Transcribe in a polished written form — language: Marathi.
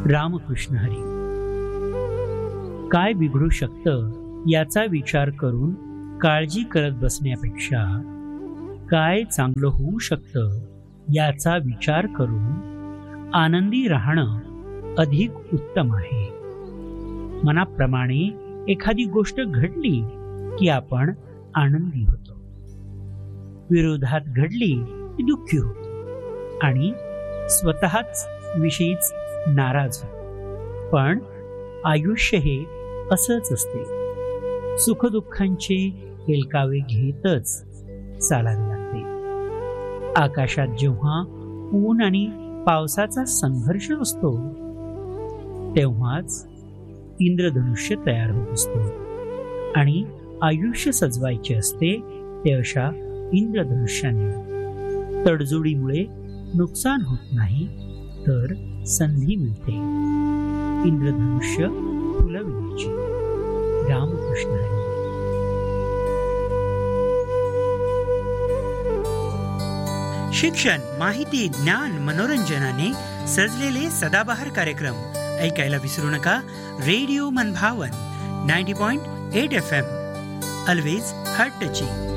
रामकृष्ण हरी. काय बिघडू शकतं याचा विचार करून काळजी करत बसण्यापेक्षा काय चांगलं होऊ शकतं याचा विचार करून आनंदी राहणं अधिक उत्तम आहे. मनाप्रमाणे एखादी गोष्ट घडली की आपण आनंदी होतो, विरोधात घडली की दुःखी होतो आणि स्वतःच विषयीच नाराज होतो. पण आयुष्य हे असंच असते, सुखदुःखांचे हेलकावे घेतच चालावे लागते. आकाशात जेव्हा ऊन आणि पावसाचा संघर्ष असतो तेव्हाच इंद्रधनुष्य तयार होत असतो आणि आयुष्य सजवायचे असते ते अशा इंद्रधनुष्याने. तडजोडीमुळे नुकसान होत नाही तर संधी मिळते इंद्रधनुष्य फुलविण्याची. रामकृष्ण हरी. शिक्षण, माहिती, ज्ञान, मनोरंजनाने सजलेले सदाबहार कार्यक्रम ऐकायला विसरू नका. रेडिओ मनभावन 90.8 FM. Always heart touching.